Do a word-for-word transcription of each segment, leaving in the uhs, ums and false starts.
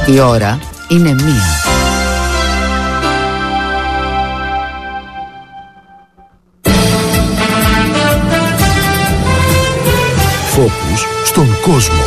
Η ώρα είναι μία. Φόκους στον κόσμο.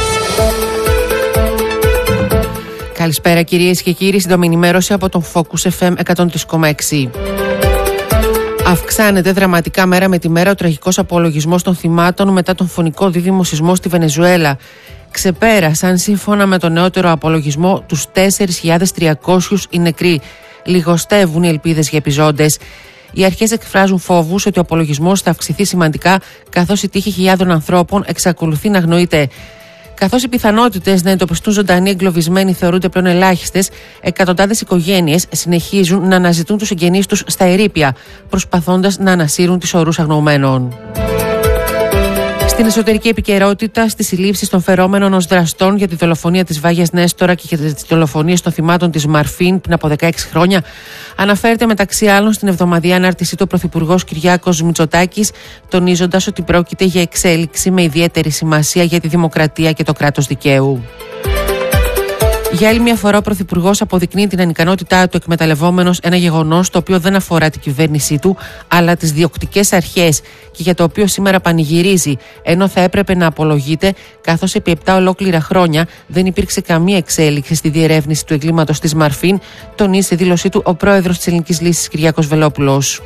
Καλησπέρα κυρίες και κύριοι, σύντομη ενημέρωση από τον Focus εφ εμ εκατόν τρία κόμμα έξι. Αυξάνεται δραματικά μέρα με τη μέρα ο τραγικός απολογισμός των θυμάτων μετά τον φωνικό δίδυμο σεισμό στη Βενεζουέλα. Ξεπέρασαν σύμφωνα με τον νεότερο απολογισμό τους τέσσερις χιλιάδες τριακόσιους οι νεκροί. Λιγοστεύουν οι ελπίδες για επιζώντες. Οι αρχές εκφράζουν φόβους ότι ο απολογισμός θα αυξηθεί σημαντικά, καθώς η τύχη χιλιάδων ανθρώπων εξακολουθεί να αγνοείται. Καθώς οι πιθανότητες να εντοπιστούν ζωντανοί εγκλωβισμένοι θεωρούνται πλέον ελάχιστες, εκατοντάδες οικογένειες συνεχίζουν να αναζητούν τους συγγενείς τους στα ερείπια, προσπαθώντας να ανασύρουν τις ορούς αγνοωμένων. Στην εσωτερική επικαιρότητα, στις συλλήψεις των φερόμενων ως δραστών για τη δολοφονία της Βάγιας Νέστορα και για τις δολοφονίες των θυμάτων της Μαρφίν πριν από δεκαέξι χρόνια, αναφέρεται μεταξύ άλλων στην εβδομαδιαία ανάρτησή του ο Πρωθυπουργός Κυριάκος Μητσοτάκης, τονίζοντας ότι πρόκειται για εξέλιξη με ιδιαίτερη σημασία για τη δημοκρατία και το κράτος δικαίου. Για άλλη μια φορά, ο Πρωθυπουργός αποδεικνύει την ανικανότητά του, εκμεταλλευόμενος ένα γεγονός το οποίο δεν αφορά την κυβέρνησή του, αλλά τις διοκτικές αρχές, και για το οποίο σήμερα πανηγυρίζει, ενώ θα έπρεπε να απολογείται, καθώς επί επτά ολόκληρα χρόνια δεν υπήρξε καμία εξέλιξη στη διερεύνηση του εγκλήματος της Μαρφίν, τονίζει σε δήλωσή του ο πρόεδρος της Ελληνικής Λύσης Κυριάκος Βελόπουλος.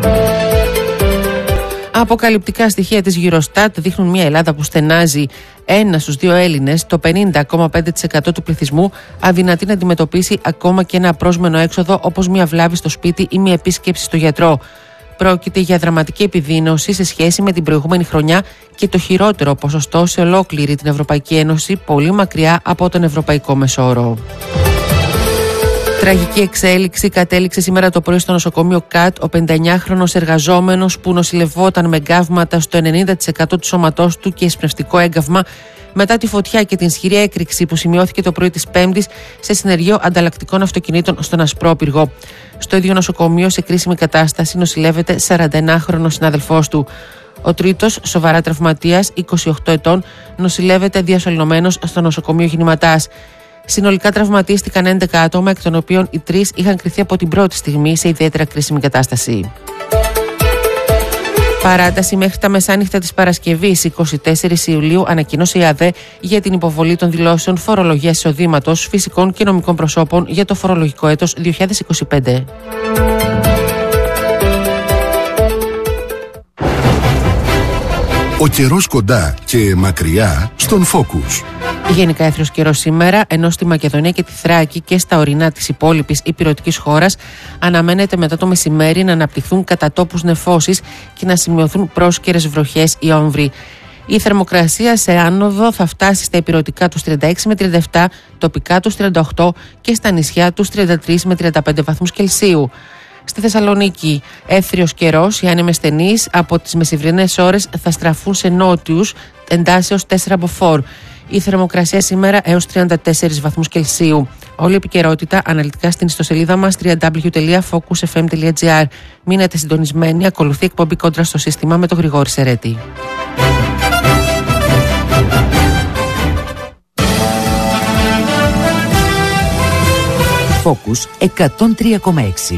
Αποκαλυπτικά στοιχεία της Eurostat δείχνουν μια Ελλάδα που στενάζει. Ένα στους δύο Έλληνες, το πενήντα κόμμα πέντε τοις εκατό του πληθυσμού, αδυνατεί να αντιμετωπίσει ακόμα και ένα απρόσμενο έξοδο όπως μια βλάβη στο σπίτι ή μια επίσκεψη στο γιατρό. Πρόκειται για δραματική επιδείνωση σε σχέση με την προηγούμενη χρονιά και το χειρότερο ποσοστό σε ολόκληρη την Ευρωπαϊκή Ένωση, πολύ μακριά από τον ευρωπαϊκό μεσόωρο. Τραγική εξέλιξη κατέληξε σήμερα το πρωί στο νοσοκομείο ΚΑΤ ο πενηνταεννιάχρονος εργαζόμενος που νοσηλευόταν με γκαύματα στο ενενήντα τοις εκατό του σώματός του και εισπνευστικό έγκαυμα μετά τη φωτιά και την ισχυρή έκρηξη που σημειώθηκε το πρωί της Πέμπτης σε συνεργείο ανταλλακτικών αυτοκινήτων στον Ασπρόπυργο. Στο ίδιο νοσοκομείο, σε κρίσιμη κατάσταση, νοσηλεύεται σαρανταεννιάχρονος συνάδελφός του. Ο τρίτος, σοβαρά τραυματίας, είκοσι οκτώ ετών, νοσηλεύεται διασωληνωμένος στο νοσοκομείο Γινηματάς. Συνολικά τραυματίστηκαν έντεκα άτομα, εκ των οποίων οι τρεις είχαν κριθεί από την πρώτη στιγμή σε ιδιαίτερα κρίσιμη κατάσταση. Παράταση μέχρι τα μεσάνυχτα της Παρασκευής, εικοστή τέταρτη Ιουλίου, ανακοίνωσε η ΑΔΕ για την υποβολή των δηλώσεων φορολογίας εισοδήματος φυσικών και νομικών προσώπων για το φορολογικό έτος δύο χιλιάδες είκοσι πέντε. Ο καιρός κοντά και μακριά στον Focus. Γενικά έθριος καιρός σήμερα, ενώ στη Μακεδονία και τη Θράκη και στα ορεινά της υπόλοιπης ηπειρωτικής χώρας αναμένεται μετά το μεσημέρι να αναπτυχθούν κατά τόπους νεφώσεις και να σημειωθούν πρόσκαιρες βροχές ή όμβροι. Η θερμοκρασία σε άνοδο θα φτάσει στα ηπειρωτικά τους τριάντα έξι με τριάντα επτά, τοπικά τους τριάντα οκτώ και στα νησιά τους τριάντα τρεις με τριάντα πέντε βαθμούς Κελσίου. Στη Θεσσαλονίκη, έθριος καιρός, οι άνεμες στενείς από τις μεσημβρινές ώρες θα στραφούν σε νότιους εντάσεως τέσσερα μποφόρ. Η θερμοκρασία σήμερα έως τριάντα τέσσερις βαθμούς Κελσίου. Όλη η επικαιρότητα αναλυτικά στην ιστοσελίδα μας double-u double-u double-u τελεία focus f m τελεία g r. Μείνετε συντονισμένοι, ακολουθεί εκπομπή Κόντρα στο σύστημα με τον Γρηγόρη Σερέτη. Focus εκατόν τρία κόμμα έξι.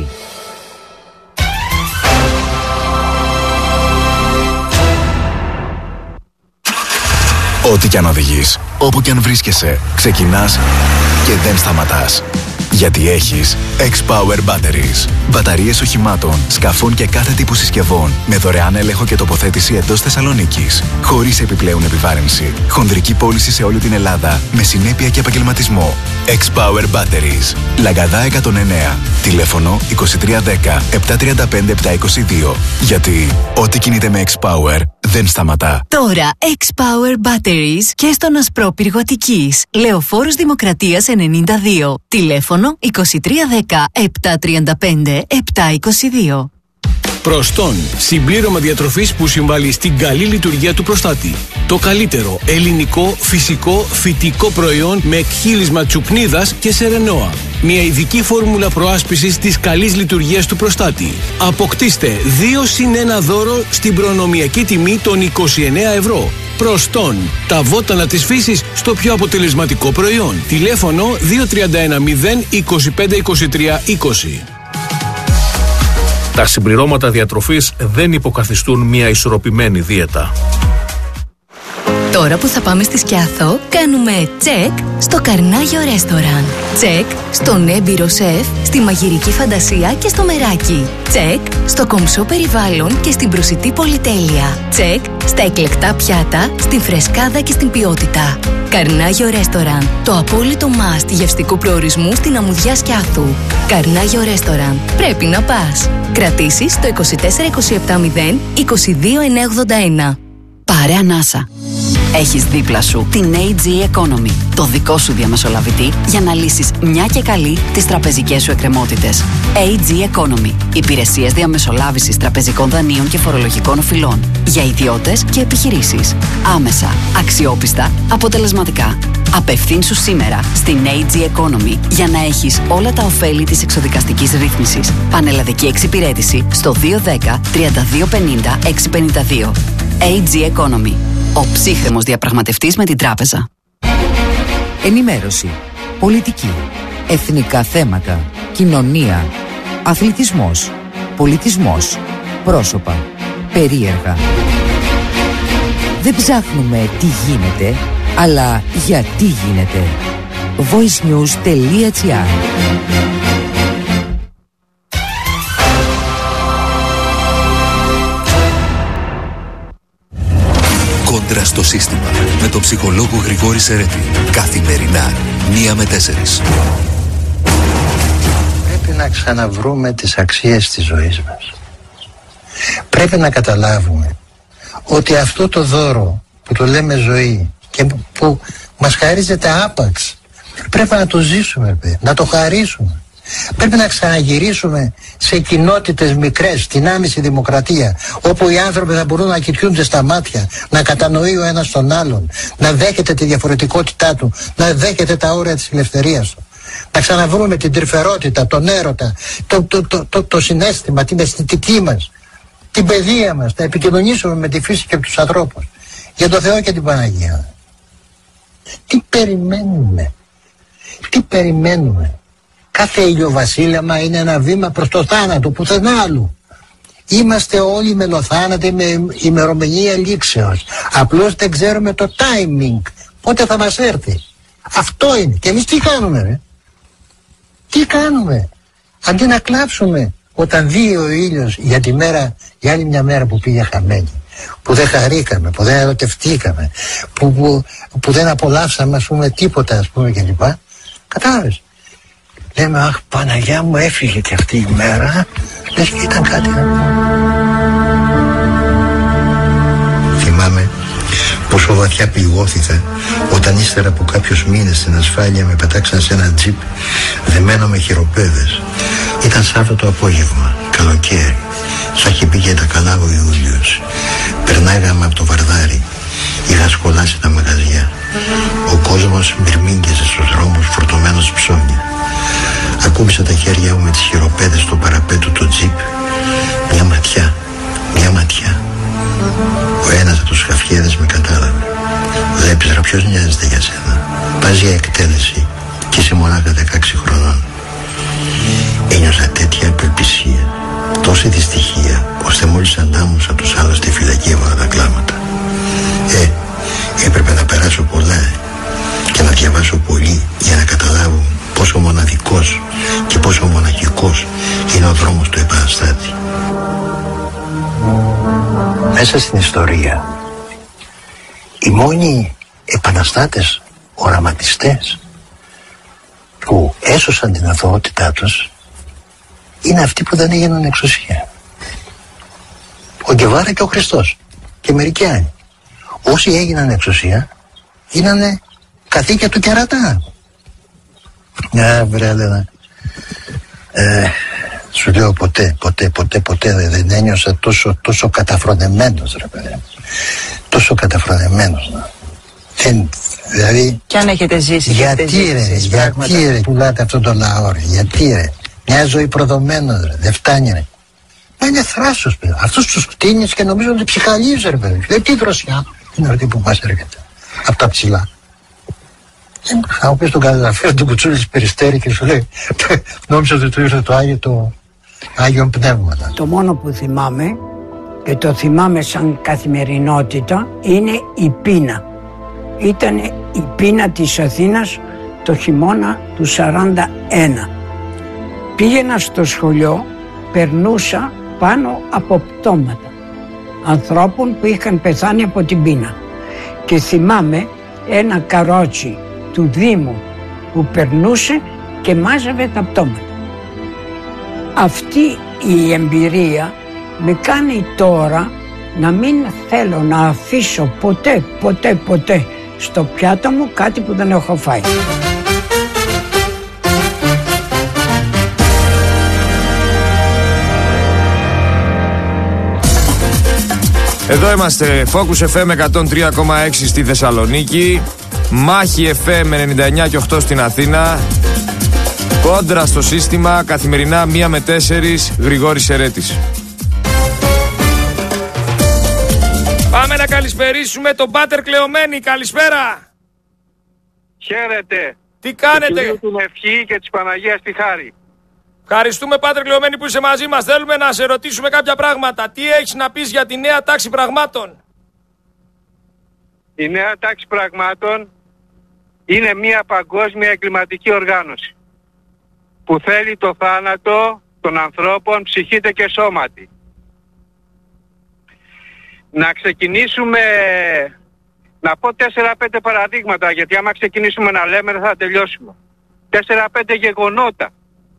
Ό,τι κι αν οδηγείς, όπου κι αν βρίσκεσαι, ξεκινάς και δεν σταματάς. Γιατί έχεις X-Power Batteries. Μπαταρίες οχημάτων, σκαφών και κάθε τύπου συσκευών με δωρεάν έλεγχο και τοποθέτηση εντός Θεσσαλονίκης. Χωρίς επιπλέον επιβάρυνση. Χονδρική πώληση σε όλη την Ελλάδα με συνέπεια και επαγγελματισμό. X-Power Batteries. Λαγκαδά εκατόν εννέα. Τηλέφωνο είκοσι τρία δέκα επτακόσια τριάντα πέντε επτακόσια είκοσι δύο. Γιατί ό,τι κινείται με X-Power δεν σταματά. Τώρα X-Power Batteries και στον Ασπρόπυργο Αττικής. Λεωφόρος Δημοκρατίας ενενήντα δύο. Τηλέφωνο είκοσι τρία δέκα επτακόσια τριάντα πέντε επτακόσια είκοσι δύο. Προστόν, συμπλήρωμα διατροφής που συμβάλλει στην καλή λειτουργία του προστάτη. Το καλύτερο ελληνικό, φυσικό, φυτικό προϊόν με εκχύλισμα τσουπνίδας και σερενόα. Μια ειδική φόρμουλα προάσπισης της καλής λειτουργίας του προστάτη. Αποκτήστε δύο συν ένα δώρο στην προνομιακή τιμή των είκοσι εννέα ευρώ. Προστόν, τα βότανα της φύσης στο πιο αποτελεσματικό προϊόν. Τηλέφωνο δύο τρία ένα μηδέν είκοσι πέντε είκοσι τρία είκοσι. Τα συμπληρώματα διατροφής δεν υποκαθιστούν μια ισορροπημένη δίαιτα. Τώρα που θα πάμε στη Σκιάθο, κάνουμε τσεκ στο Καρνάγιο Ρέστοραν. Τσεκ στον έμπειρο σεφ, στη μαγειρική φαντασία και στο μεράκι. Τσεκ στο κομψό περιβάλλον και στην προσιτή πολυτέλεια. Τσεκ στα εκλεκτά πιάτα, στην φρεσκάδα και στην ποιότητα. Καρνάγιο Ρέστοραν, το απόλυτο must γευστικού προορισμού στην αμμουδιά Σκιάθου. Καρνάγιο Ρέστοραν, πρέπει να πας. Κρατήσεις στο είκοσι τέσσερα είκοσι επτά μηδέν είκοσι δύο εννιακόσια ογδόντα ένα. Πάρε ανάσα. Έχεις δίπλα σου την έι τζι Economy, το δικό σου διαμεσολαβητή για να λύσεις μια και καλή τις τραπεζικές σου εκκρεμότητες. έι τζι Economy, υπηρεσίες διαμεσολάβησης τραπεζικών δανείων και φορολογικών οφειλών για ιδιώτες και επιχειρήσεις. Άμεσα, αξιόπιστα, αποτελεσματικά. Απευθύνσου σήμερα στην έι τζι Economy για να έχεις όλα τα ωφέλη της εξοδικαστικής ρύθμισης. Πανελλαδική εξυπηρέτηση στο δύο ένα μηδέν τρία δύο πέντε μηδέν έξι πέντε δύο. έι τζι Economy. Ο ψύχρεμος διαπραγματευτής με την τράπεζα. Ενημέρωση, πολιτική, εθνικά θέματα, κοινωνία, αθλητισμός, πολιτισμός, πρόσωπα, περίεργα. Δεν ψάχνουμε τι γίνεται, αλλά γιατί γίνεται. voicenews τελεία gr. Κόντρα στο σύστημα με τον ψυχολόγο Γρηγόρη Σερέτη. Καθημερινά, μία με τέσσερις. Πρέπει να ξαναβρούμε τις αξίες της ζωής μας. Πρέπει να καταλάβουμε ότι αυτό το δώρο που το λέμε ζωή και που μας χαρίζεται άπαξ, πρέπει να το ζήσουμε, να το χαρίσουμε. Πρέπει να ξαναγυρίσουμε σε κοινότητες μικρές, στην άμεση δημοκρατία, όπου οι άνθρωποι θα μπορούν να κοιτιούνται στα μάτια, να κατανοεί ο ένας τον άλλον, να δέχεται τη διαφορετικότητά του, να δέχεται τα όρια της ελευθερίας του. Να ξαναβρούμε την τρυφερότητα, τον έρωτα, το, το, το, το, το συναίσθημα, την αισθητική μας, την παιδεία μας, να επικοινωνήσουμε με τη φύση και τους ανθρώπους. Για τον Θεό και την Παναγία. Τι περιμένουμε, τι περιμένουμε. Κάθε ηλιοβασίλεμα είναι ένα βήμα προς το θάνατο, πουθενά άλλου. Είμαστε όλοι μελοθάνατοι με ημερομηνία λήξεως. Απλώς δεν ξέρουμε το timing, πότε θα μας έρθει. Αυτό είναι. Και εμείς τι κάνουμε, ρε? Τι κάνουμε? Αντί να κλάψουμε όταν δει ο ήλιος για τη μέρα, για άλλη μια μέρα που πήγε χαμένη, που δεν χαρήκαμε, που δεν ερωτευτήκαμε, που, που, που δεν απολαύσαμε, ας πούμε, τίποτα, ας πούμε, κλπ. Κατάλαβες? Λέμε, αχ, Παναγιά μου, έφυγε και αυτή η μέρα. Λες και ήταν κάτι. Θυμάμαι πόσο βαθιά πληγώθηκα όταν ύστερα από κάποιους μήνες στην ασφάλεια με πετάξαν σε ένα τζιπ δεμένο με χειροπέδες. Ήταν Σάββατο απόγευμα, καλοκαίρι. Θα είχε πει και τα καλά ο Ιούλιος. Περνάγαμε από το Βαρδάρι. Είχα σκολάσει τα μαγαζιά. Ο κόσμος μυρμήγκιζε στους δρόμους φορτωμένος ψώνια. Ακούμπησα τα χέρια μου με τις χειροπέδες στο παραπέτου του τζιπ. Μια ματιά, μια ματιά. Ο ένας από τους χαφιέδες με κατάλαβε. Δεν ήξερα ποιος νοιάζεται για σένα. Πας για εκτέλεση και είσαι μονάχα δεκαέξι χρονών. Ένιωσα τέτοια απελπισία, τόση δυστυχία, ώστε μόλις αντάμωσα τους άλλους στη φυλακή έβαλα τα κλάματα. Ε, έπρεπε να περάσω πολλά και να διαβάσω πολύ για να καταλάβω πόσο μοναδικός και πόσο μοναχικός είναι ο δρόμος του επαναστάτη. Μέσα στην ιστορία οι μόνοι επαναστάτες, οραματιστές που έσωσαν την αθωότητά τους είναι αυτοί που δεν έγιναν εξουσία. Ο Γκεβάρα και ο Χριστός και μερικοί άλλοι. Όσοι έγιναν εξουσία γίνανε καθήκια του κερατά. Α, βρε, Έλενα. Ε, Σου λέω ποτέ, ποτέ, ποτέ, ποτέ δεν ένιωσα τόσο, τόσο καταφρονεμένος, ρε παιδί. Τόσο καταφρονεμένος. Δεν, δηλαδή... Κι αν έχετε ζήσει, γιατί έχετε ζήσει, ρε, ζήσει, γιατί πράγματα. ρε, πουλάτε αυτόν τον λαό ρε, γιατί ρε. Μια ζωή προδομένος ρε, δεν φτάνει ρε. Μα είναι θράσος παιδί. Αυτούς τους κτίνεις και νομίζω ότι ψυχαλίζει ρε παιδί. Λέει τι δροσιά είναι αυτή που μας έρχεται. Απ' τα ψηλά. Θα μου πεις τον καταγραφείο του Κουτσούλης Περιστέρη και σου λέει νόμιζα ότι του ήρθε το Άγιο, το Άγιο Πνεύμα. Το μόνο που θυμάμαι και το θυμάμαι σαν καθημερινότητα είναι η πείνα. Ήταν η πείνα της Αθήνας το χειμώνα του σαράντα ένα. Πήγαινα στο σχολείο, περνούσα πάνω από πτώματα ανθρώπων που είχαν πεθάνει από την πείνα. Και θυμάμαι ένα καρότσι του Δήμου που περνούσε και μάζευε τα πτώματα. Αυτή η εμπειρία με κάνει τώρα να μην θέλω να αφήσω ποτέ, ποτέ, ποτέ στο πιάτο μου κάτι που δεν έχω φάει. Εδώ είμαστε, Focus εφ εμ εκατόν τρία κόμμα έξι στη Θεσσαλονίκη, Μάχη εφ εμ ενενήντα εννιά και οκτώ στην Αθήνα, Κόντρα στο σύστημα, καθημερινά μία με τέσσερις, Γρηγόρης Σερέτης. Πάμε να καλησπερίσουμε τον Πάτερ Κλεωμένη, καλησπέρα. Χαίρετε. Τι κάνετε? Του την ευχή και της Παναγίας τη χάρη. Ευχαριστούμε Πάτερ Κλεωμένη που είσαι μαζί μας. Θέλουμε να σε ρωτήσουμε κάποια πράγματα. Τι έχεις να πεις για τη νέα τάξη πραγμάτων? Η νέα τάξη πραγμάτων είναι μια παγκόσμια εγκληματική οργάνωση που θέλει το θάνατο των ανθρώπων ψυχήτε και σώματι. Να ξεκινήσουμε, να πω τέσσερα πέντε παραδείγματα, γιατί άμα ξεκινήσουμε να λέμε δεν θα τελειώσουμε. τέσσερα πέντε γεγονότα.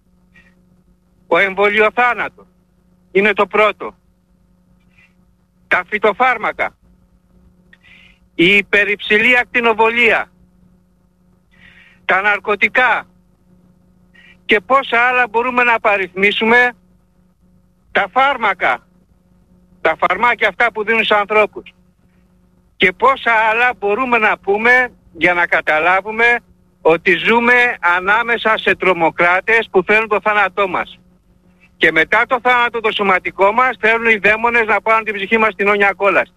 Ο εμβολιοθάνατος είναι το πρώτο. Τα φυτοφάρμακα. Η υπερυψηλή ακτινοβολία. Τα ναρκωτικά. Και πόσα άλλα μπορούμε να παριθμίσουμε. Τα φάρμακα. Τα φαρμάκια αυτά που δίνουν στους ανθρώπους. Και πόσα άλλα μπορούμε να πούμε για να καταλάβουμε ότι ζούμε ανάμεσα σε τρομοκράτες που θέλουν το θάνατό μας. Και μετά το θάνατο το σωματικό μας θέλουν οι δαίμονες να πάρουν την ψυχή μας στην όνια κόλαση.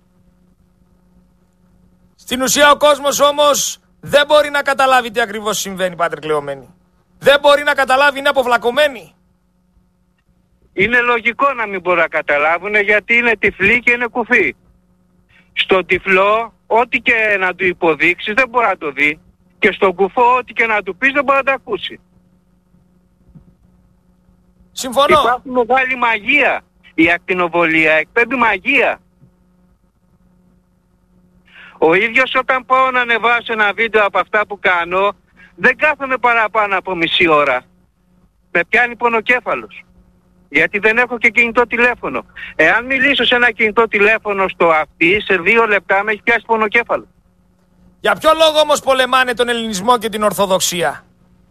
Στην ουσία ο κόσμος όμως δεν μπορεί να καταλάβει τι ακριβώς συμβαίνει, Πάτερ Κλεωμένη. Δεν μπορεί να καταλάβει, είναι αποβλακωμένοι. Είναι λογικό να μην μπορούν να καταλάβουν, γιατί είναι τυφλοί και είναι κουφοί. Στον τυφλό ό,τι και να του υποδείξεις δεν μπορεί να το δει. Και στον κουφό ό,τι και να του πεις δεν μπορεί να το ακούσει. Συμφωνώ. Υπάρχει μεγάλη μαγεία. Η ακτινοβολία εκπέμπει μαγεία. Ο ίδιος όταν πάω να ανεβάσω ένα βίντεο από αυτά που κάνω, δεν κάθομαι παραπάνω από μισή ώρα. Με πιάνει πονοκέφαλος. Γιατί δεν έχω και κινητό τηλέφωνο. Εάν μιλήσω σε ένα κινητό τηλέφωνο στο αυτί, σε δύο λεπτά με έχει πιάσει πονοκέφαλο. Για ποιο λόγο όμως πολεμάνε τον ελληνισμό και την Ορθοδοξία?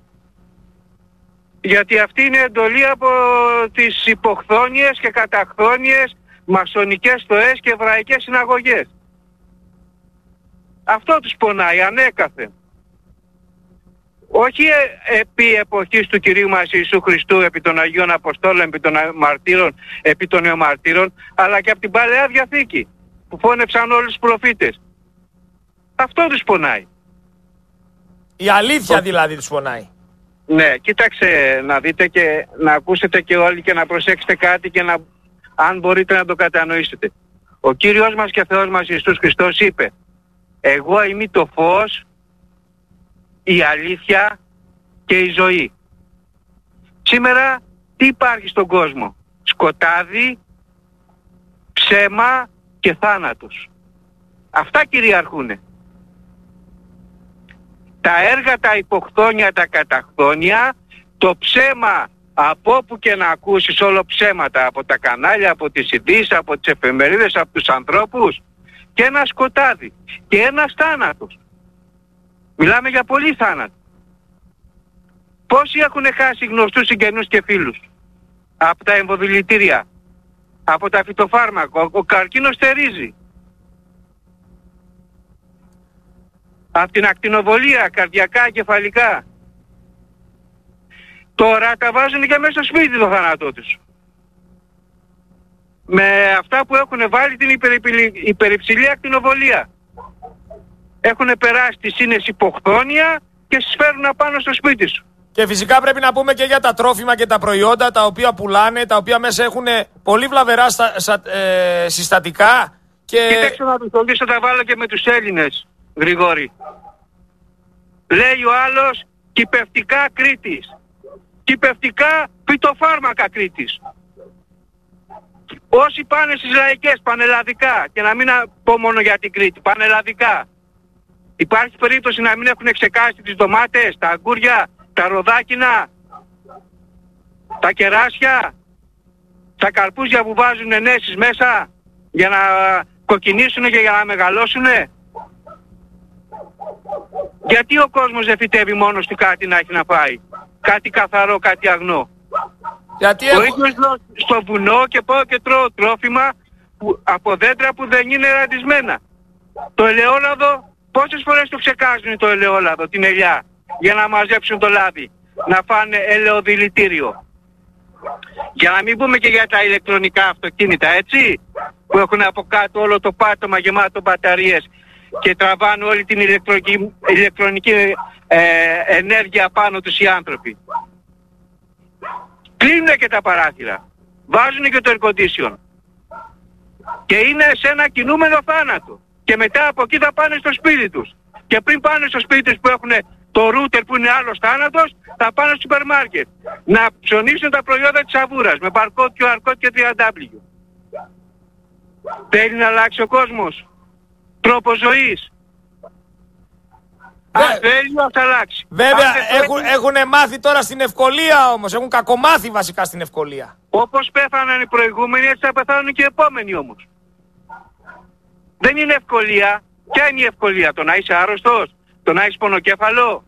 Γιατί αυτή είναι εντολή από τις υποχθόνιες και καταχθόνιες μασονικές στοές και εβραϊκές συναγωγές. Αυτό τους πονάει ανέκαθεν. Όχι επί εποχής του Κυρίου μας Ιησού Χριστού, επί των Αγίων Αποστόλων, επί των μαρτύρων, επί των νεομαρτύρων, αλλά και από την Παλαιά Διαθήκη που φώνεψαν όλους τους προφήτες. Αυτό τους πονάει. Η αλήθεια δηλαδή τους πονάει. Ναι, κοίταξε να δείτε και να ακούσετε και όλοι και να προσέξετε κάτι και να, αν μπορείτε να το κατανοήσετε. Ο Κύριος μας και Θεός μας Ιησούς Χριστός είπε: εγώ είμαι το φως, η αλήθεια και η ζωή. Σήμερα τι υπάρχει στον κόσμο? Σκοτάδι, ψέμα και θάνατος. Αυτά κυριαρχούνε. Τα έργα, τα υποχθόνια, τα καταχθόνια, το ψέμα από όπου και να ακούσεις, όλο ψέματα, από τα κανάλια, από τις ειδήσεις, από τις εφημερίδες, από τους ανθρώπους, και ένα σκοτάδι και ένας θάνατος. Μιλάμε για πολύ θάνατο. Πόσοι έχουν χάσει γνωστούς, συγγενούς και φίλους? από τα εμβοδηλητήρια, από τα φυτοφάρμακα. Ο, ο καρκίνος θερίζει. Από την ακτινοβολία, καρδιακά, κεφαλικά. Τώρα τα βάζουν και μέσα στο σπίτι το θάνατό τους. Με αυτά που έχουν βάλει την υπερυψηλή, υπερυψηλή ακτινοβολία. Έχουν περάσει τη σύνεση υποχθόνια και στις φέρουν απάνω στο σπίτι σου. Και φυσικά πρέπει να πούμε και για τα τρόφιμα και τα προϊόντα τα οποία πουλάνε, τα οποία μέσα έχουν πολύ βλαβερά στα, στα, ε, συστατικά. Και... Κοίταξε να τους το τα βάλω και με τους Έλληνες, Γρηγόρη. Λέει ο άλλος κυπευτικά Κρήτης. Κυπευτικά φυτοφάρμακα Κρήτης. Όσοι πάνε στις λαϊκές πανελλαδικά, και να μην πω μόνο για την Κρήτη, πανελλαδικά, υπάρχει περίπτωση να μην έχουν ξεκάσει τις ντομάτες, τα αγκούρια, τα ροδάκινα, τα κεράσια, τα καρπούζια που βάζουν ενέσεις μέσα για να κοκκινήσουν και για να μεγαλώσουν. Γιατί ο κόσμος δεν φυτεύει μόνο του κάτι να έχει να φάει? Κάτι καθαρό, κάτι αγνό. Γιατί ο ίδιος στο βουνό και πάω και τρώω τρόφιμα που, από δέντρα που δεν είναι ραντισμένα. Το ελαιόλαδο, πόσες φορές το ξεκάζουν το ελαιόλαδο, την ελιά, για να μαζέψουν το λάδι, να φάνε ελαιοδηλητήριο. Για να μην πούμε και για τα ηλεκτρονικά αυτοκίνητα, έτσι, που έχουν από κάτω όλο το πάτωμα γεμάτο μπαταρίες και τραβάνε όλη την ηλεκτρονική, ηλεκτρονική ε, ενέργεια πάνω τους οι άνθρωποι. Κλείνουν και τα παράθυρα, βάζουν και το air condition και είναι σε ένα κινούμενο θάνατο. Και μετά από εκεί θα πάνε στο σπίτι τους. Και πριν πάνε στο σπίτι τους που έχουν το router που είναι άλλος θάνατος, θα πάνε στο σούπερ μάρκετ να ψωνίσουν τα προϊόντα της Αβούρας με barcode, κιου αρ code και τρία ντάμπλιου. Θέλει να αλλάξει ο κόσμος τρόπο ζωής? Βέ... Αν θέλει να αλλάξει. Βέβαια έχουν, θέλει... έχουν μάθει τώρα στην ευκολία όμως, έχουν κακομάθει βασικά στην ευκολία. Όπως πέθαναν οι προηγούμενοι, έτσι θα πεθάνουν και οι επόμενοι όμως. Δεν είναι ευκολία. Ποια είναι η ευκολία? Το να είσαι άρρωστος, το να έχεις πονοκέφαλο,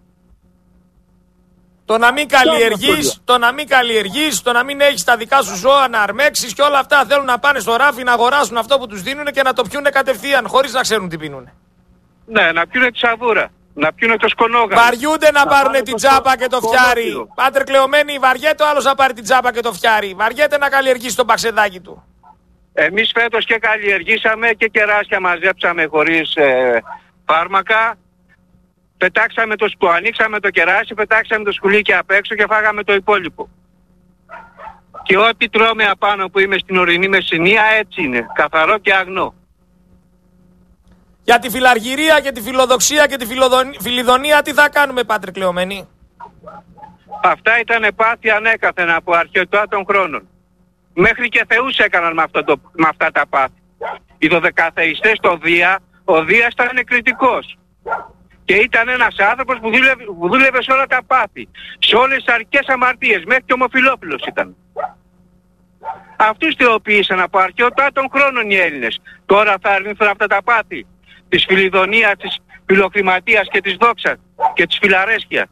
το να μην καλλιεργείς, το να μην καλλιεργείς, το να μην έχεις τα δικά σου ζώα να αρμέξεις, και όλα αυτά θέλουν να πάνε στο ράφι να αγοράσουν αυτό που τους δίνουν και να το πιούνε κατευθείαν χωρίς να ξέρουν τι πίνουνε. Ναι, να πιούνε τη σαβούρα, να πιούνε το σκονόγα. Βαριούνται να, να πάρουν την τσάπα και το φτιάρι. Πάτερ κλεωμένοι, βαριέται ο άλλος να πάρει την τσάπα και το φτιάρι. Βαριέται να καλλιεργήσει το παξεδάκι του. Εμείς φέτος και καλλιεργήσαμε και κεράσια μαζέψαμε χωρίς ε, φάρμακα. Πετάξαμε το σκου, ανοίξαμε το κεράσι, πετάξαμε το σκουλίκι απ' έξω και φάγαμε το υπόλοιπο. Και ό,τι τρώμε απάνω που είμαι στην ορεινή Μεσσηνία έτσι είναι, καθαρό και αγνό. Για τη φιλαργυρία και τη φιλοδοξία και τη φιλιδονία τι θα κάνουμε, Πάτρε κλεωμένοι? Αυτά ήταν πάθη ανέκαθεν από αρχαιοτά των χρόνων. Μέχρι και θεούς έκαναν με, αυτό το, με αυτά τα πάθη. Οι δωδεκαθεϊστές στο Δία, ο Δίας ήταν κριτικός. Και ήταν ένας άνθρωπος που δούλευε, που δούλευε σε όλα τα πάθη. Σε όλες τις αρκές αμαρτίες, μέχρι και ομοφυλόφιλος ήταν. Αυτούς θεοποιήσαν από αρχαιοτά των χρόνων οι Έλληνες. Τώρα θα αρνηθούν αυτά τα πάθη. Της φιλιδονίας, της φιλοκριματίας και της δόξας και της φιλαρέσκειας.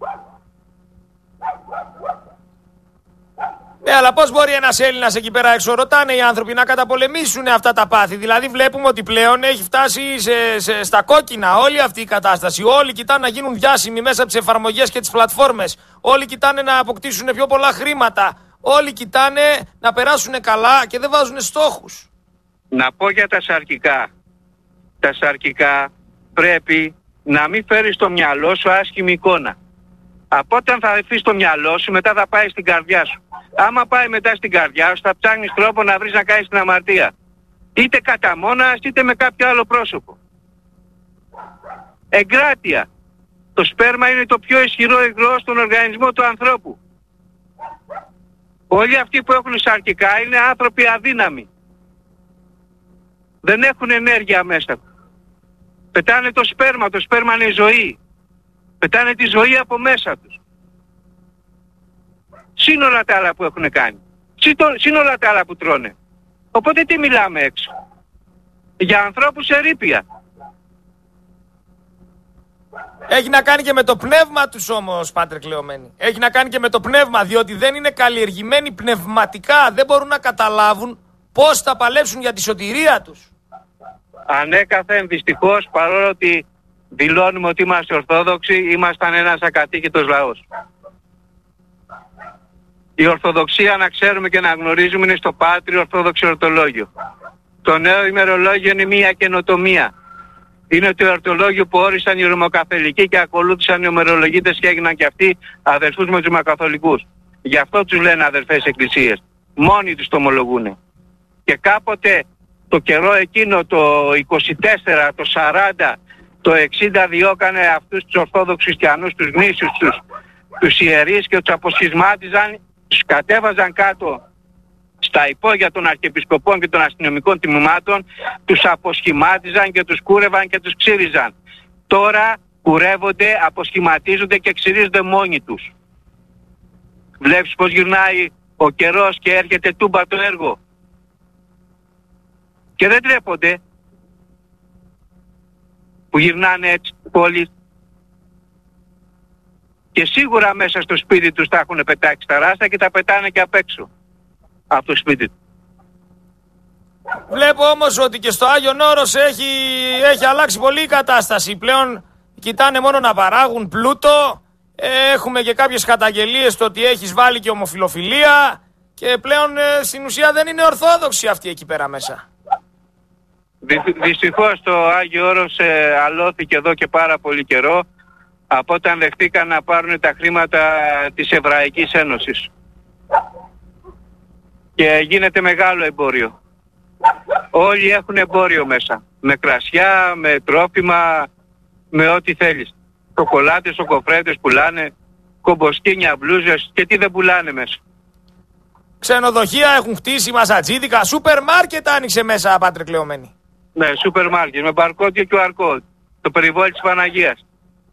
Ναι, αλλά πώς μπορεί ένας Έλληνας εκεί πέρα έξω, ρωτάνε οι άνθρωποι, να καταπολεμήσουν αυτά τα πάθη? Δηλαδή βλέπουμε ότι πλέον έχει φτάσει σε, σε, στα κόκκινα όλη αυτή η κατάσταση. Όλοι κοιτάνε να γίνουν διάσημοι μέσα από τις εφαρμογές και τις πλατφόρμες. Όλοι κοιτάνε να αποκτήσουν πιο πολλά χρήματα. Όλοι κοιτάνε να περάσουν καλά και δεν βάζουν στόχους. Να πω για τα σαρκικά. Τα σαρκικά πρέπει να μην φέρεις στο μυαλό σου άσχημη εικόνα. Από όταν θα αφήσεις το μυαλό σου, μετά θα πάει στην καρδιά σου. Άμα πάει μετά στην καρδιά σου, θα ψάχνεις τρόπο να βρεις να κάνεις την αμαρτία. Είτε κατά μόνας, είτε με κάποιο άλλο πρόσωπο. Εγκράτεια. Το σπέρμα είναι το πιο ισχυρό υγρό στον οργανισμό του ανθρώπου. Όλοι αυτοί που έχουν σαρκικά είναι άνθρωποι αδύναμοι. Δεν έχουν ενέργεια μέσα. Πετάνε το σπέρμα, το σπέρμα είναι ζωή. Πετάνε τη ζωή από μέσα τους. Συν όλα τα άλλα που έχουν κάνει. Συν όλα τα άλλα που τρώνε. Οπότε τι μιλάμε έξω? Για ανθρώπους ερείπια. Έχει να κάνει και με το πνεύμα τους όμως, Πάτρε Κλεωμένη. Έχει να κάνει και με το πνεύμα, διότι δεν είναι καλλιεργημένοι πνευματικά. Δεν μπορούν να καταλάβουν πώς θα παλέψουν για τη σωτηρία τους. Ανέκαθεν δυστυχώς, παρόλο ότι δηλώνουμε ότι είμαστε Ορθόδοξοι, ήμασταν ένας ακατοίκητος λαός. Η Ορθοδοξία, να ξέρουμε και να γνωρίζουμε, είναι στο Πάτριο Ορθόδοξο Ορτολόγιο. Το νέο ημερολόγιο είναι μια καινοτομία. Είναι το εορτολόγιο που όρισαν οι Ρωμοκαθολικοί και ακολούθησαν οι ομερολογίτες και έγιναν και αυτοί αδερφούς με τους Ρωμακαθολικούς. Γι' αυτό τους λένε αδερφές εκκλησίες. Μόνοι τους το ομολογούνε. Και κάποτε το καιρό εκείνο, το είκοσι τέσσερα, το σαράντα, το εξήντα διώκανε αυτούς τους Ορθόδοξους Χριστιανούς, τους γνήσιους, τους, τους ιερείς και τους αποσχισμάτιζαν, τους κατέβαζαν κάτω στα υπόγεια των αρχιεπισκοπών και των αστυνομικών τμήματων, τους αποσχημάτιζαν και τους κούρευαν και τους ξύριζαν. Τώρα κουρεύονται, αποσχηματίζονται και ξυρίζονται μόνοι τους. Βλέπεις πως γυρνάει ο καιρός και έρχεται τούμπα το έργο. Και δεν τρέπονται που γυρνάνε έτσι πόλεις. Και σίγουρα μέσα στο σπίτι τους τα έχουν πετάξει τα ράστα και τα πετάνε και απ' έξω από το σπίτι του. Βλέπω όμως ότι και στο Άγιον Όρος έχει, έχει αλλάξει πολύ η κατάσταση. Πλέον κοιτάνε μόνο να παράγουν πλούτο. Έχουμε και κάποιες καταγγελίες το ότι έχεις βάλει και ομοφιλοφιλία. Και πλέον στην ουσία δεν είναι ορθόδοξοι αυτοί εκεί πέρα μέσα. Δυ, δυστυχώς το Άγιο Όρος ε, αλώθηκε εδώ και πάρα πολύ καιρό από όταν δεχτήκαν να πάρουν τα χρήματα της Εβραϊκής Ένωσης. Και γίνεται μεγάλο εμπόριο. Όλοι έχουν εμπόριο μέσα. Με κρασιά, με τρόφιμα, με ό,τι θέλεις. Σοκολάτες, σοκοφρέτες πουλάνε, κομποσκίνια, μπλούζες και τι δεν πουλάνε μέσα. Ξενοδοχεία έχουν χτίσει, μασατζίδικα, σούπερ μάρκετ άνοιξε μέσα, Πάτρε Κλεωμένη. Ναι, σούπερ μάρκετ με barcode και κιου αρ code. Το περιβόλι της Παναγίας.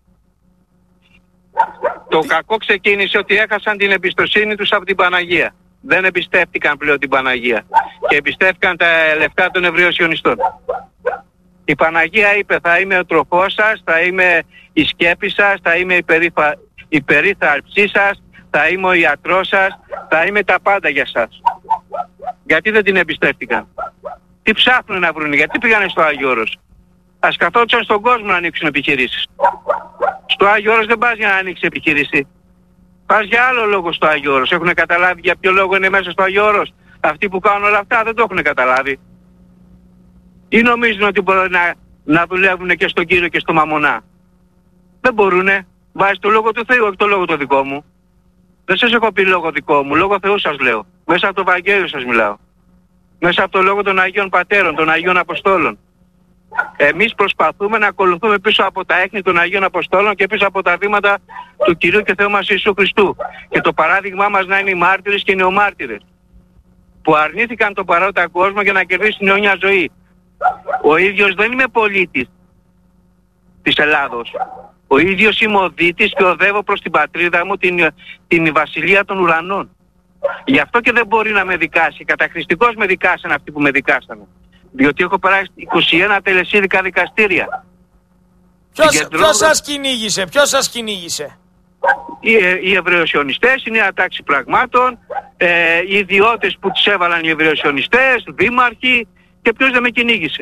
Το κακό ξεκίνησε ότι έχασαν την εμπιστοσύνη τους από την Παναγία. Δεν εμπιστεύτηκαν πλέον την Παναγία και εμπιστεύτηκαν τα λεφτά των Εβραίων Σιωνιστών. Η Παναγία είπε θα είμαι ο τροφός σας, θα είμαι η σκέπη σας, θα είμαι η, περίφα... η περίθαλψή σας, θα είμαι ο ιατρός σας, θα είμαι τα πάντα για σας. Γιατί δεν την εμπιστεύτηκαν? Τι ψάχνουν να βρουν, γιατί πήγανε στο Άγιο Όρος? Ας καθόντουσαν στον κόσμο να ανοίξουν επιχειρήσεις. Στο Άγιο Όρος δεν πας για να ανοίξει επιχείρηση. Πας για άλλο λόγο στο Άγιο Όρος. Έχουν καταλάβει για ποιο λόγο είναι μέσα στο Άγιο Όρος? Αυτοί που κάνουν όλα αυτά δεν το έχουν καταλάβει. Ή νομίζουν ότι μπορούν να, να δουλεύουν και στον Κύριο και στο Μαμονά? Δεν μπορούνε. Βάζει το λόγο του Θεού, όχι το λόγο το δικό μου. Δεν σας έχω πει λόγο δικό μου, λόγο Θεού σας λέω. Μέσα από το Ευαγγέλιο σας μιλάω. Μέσα από το λόγο των Αγίων Πατέρων, των Αγίων Αποστόλων. Εμείς προσπαθούμε να ακολουθούμε πίσω από τα έχνη των Αγίων Αποστόλων και πίσω από τα βήματα του Κυρίου και Θεού μας Ιησού Χριστού. Και το παράδειγμά μας να είναι οι μάρτυρες και οι νεομάρτυρες, που αρνήθηκαν τον παρόντα κόσμο για να κερδίσουν την αιώνια ζωή. Ο ίδιος δεν είμαι πολίτης της Ελλάδος. Ο ίδιος είμαι ο δίτης και οδεύω προς την πατρίδα μου, την, την βασιλεία των ουρανών. Γι' αυτό και δεν μπορεί να με δικάσει. Καταχρηστικώς με δικάσανε αυτοί που με δικάσανε. Διότι έχω περάσει είκοσι ένα τελεσίδικα δικαστήρια. Ποιος, ποιος σας κυνήγησε, ποιος σας κυνήγησε? Οι, οι Εβραιοσιωνιστές, η νέα τάξη πραγμάτων, ε, οι ιδιώτες που τους έβαλαν οι Εβραιοσιωνιστές, δήμαρχοι, και ποιος δεν με κυνήγησε.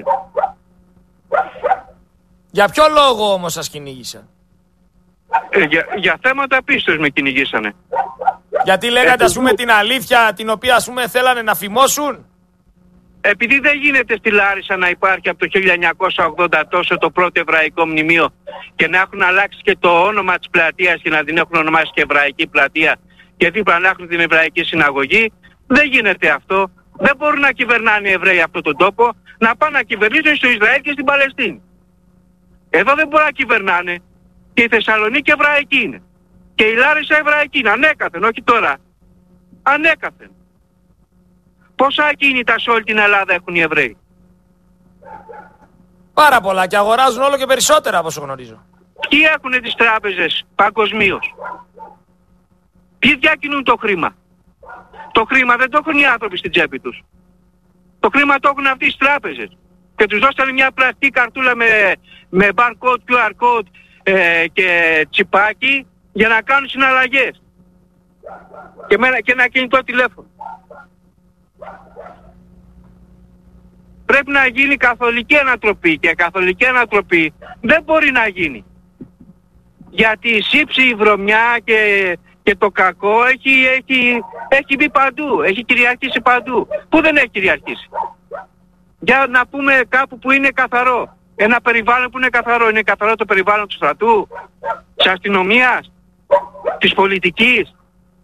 Για ποιο λόγο όμως σας κυνήγησαν? Ε, για, για θέματα πίστος με κυνηγήσανε. Γιατί λέγατε ε, ας πούμε την αλήθεια την οποία ας πούμε θέλανε να φημώσουν? Επειδή δεν γίνεται στη Λάρισα να υπάρχει από το χίλια εννιακόσια ογδόντα τόσο το πρώτο εβραϊκό μνημείο και να έχουν αλλάξει και το όνομα της πλατείας και να την έχουν ονομάσει και Εβραϊκή Πλατεία και δίπλα να έχουν την Εβραϊκή Συναγωγή, δεν γίνεται αυτό. Δεν μπορούν να κυβερνάνε οι Εβραίοι αυτόν τον τόπο, να πάνε να κυβερνήσουν στο Ισραήλ και στην Παλαιστίνη. Εδώ δεν μπορούν να κυβερνάνε. Και η Θεσσαλονίκη Εβραϊκή είναι. Και η Λάρισα Εβραϊκή είναι. Ανέκαθεν, όχι τώρα. Ανέκαθεν. Πόσα ακίνητα σε όλη την Ελλάδα έχουν οι Εβραίοι? Πάρα πολλά και αγοράζουν όλο και περισσότερα από όσο γνωρίζω. Ποιοι έχουν τις τράπεζες παγκοσμίως? Ποιοι διακινούν το χρήμα? Το χρήμα δεν το έχουν οι άνθρωποι στην τσέπη τους. Το χρήμα το έχουν αυτοί οι τράπεζες. Και τους δώσανε μια πλαστική καρτούλα με, με barcode, κιου αρ code ε, και τσιπάκι για να κάνουν συναλλαγές. Και, με, και ένα κινητό τηλέφωνο. Πρέπει να γίνει καθολική ανατροπή και καθολική ανατροπή δεν μπορεί να γίνει. Γιατί η σύψη, η βρωμιά και, και το κακό έχει, έχει, έχει μπει παντού, έχει κυριαρχήσει παντού. Πού δεν έχει κυριαρχήσει? Για να πούμε κάπου που είναι καθαρό. Ένα περιβάλλον που είναι καθαρό. Είναι καθαρό το περιβάλλον του στρατού, της αστυνομίας, της πολιτικής.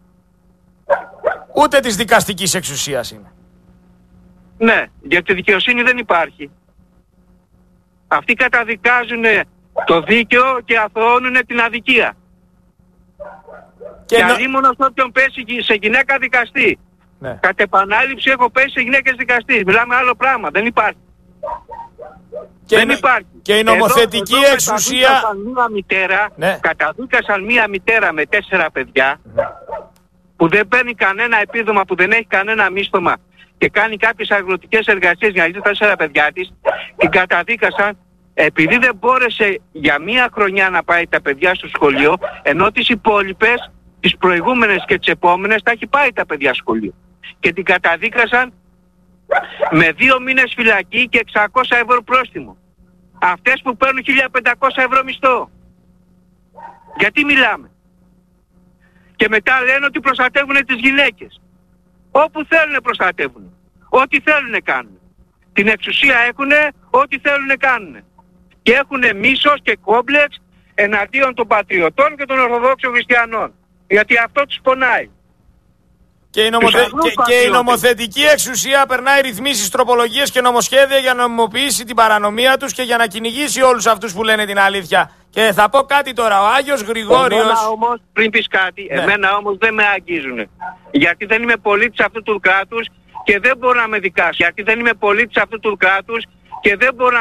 Ούτε της δικαστικής εξουσίας είναι. Ναι, γιατί δικαιοσύνη δεν υπάρχει. Αυτοί καταδικάζουν το δίκαιο και αθωώνουν την αδικία. Και, και αλίμονος όποιον πέσει σε γυναίκα δικαστή. Ναι. Κατ' επανάληψη έχω πέσει σε γυναίκες δικαστής. Μιλάμε άλλο πράγμα. Δεν υπάρχει. Και δεν η, υπάρχει. Και η νομοθετική εδώ, εδώ εξουσία... Καταδίκασαν μία μητέρα, ναι. καταδίκασαν μία μητέρα με τέσσερα παιδιά, ναι. που δεν παίρνει κανένα επίδομα, που δεν έχει κανένα μίσθωμα και κάνει κάποιες αγροτικές εργασίες για να ζήσει τα τέσσερα παιδιά της, την καταδίκασαν επειδή δεν μπόρεσε για μία χρονιά να πάει τα παιδιά στο σχολείο, ενώ τις υπόλοιπες, τις προηγούμενες και τις επόμενες, τα έχει πάει τα παιδιά στο σχολείο. Και την καταδίκασαν με δύο μήνες φυλακή και εξακόσια ευρώ πρόστιμο. Αυτές που παίρνουν χίλια πεντακόσια ευρώ μισθό. Γιατί μιλάμε? Και μετά λένε ότι προστατεύουν τις γυναίκες. Όπου θέλουν προστατεύουν. Ό,τι θέλουν κάνουν. Την εξουσία έχουνε, ό,τι θέλουν κάνουν. Και έχουνε μίσος και κόμπλεξ εναντίον των πατριωτών και των Ορθοδόξων Χριστιανών. Γιατί αυτό τους πονάει. Και η, νομοθε... και, και η νομοθετική εξουσία περνάει ρυθμίσεις, τροπολογίες και νομοσχέδια για να νομιμοποιήσει την παρανομία τους και για να κυνηγήσει όλους αυτούς που λένε την αλήθεια. Και θα πω κάτι τώρα, ο Άγιος Γρηγόριος... Εμένα όμως, πριν πεις κάτι, ναι. εμένα όμως δεν με αγγίζουνε. Γιατί δεν είμαι πολίτης αυτού του κράτους και δεν μπορώ να με δικάσω. Γιατί δεν είμαι πολίτης αυτού του κράτους και δεν μπορώ να